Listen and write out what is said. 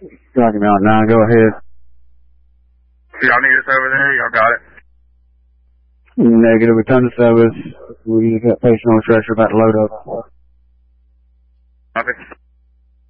Rocky Mountain 9, go ahead. Y'all need us over there? Y'all got it? Negative, return to service. We got patient on stretcher about to load up. Okay.